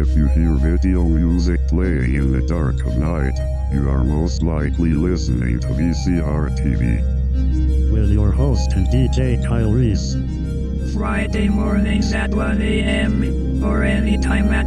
If you hear video music playing in the dark of night, you are most likely listening to VCR TV. With your host and DJ Kyle Reese. Friday mornings at 1 a.m. or anytime at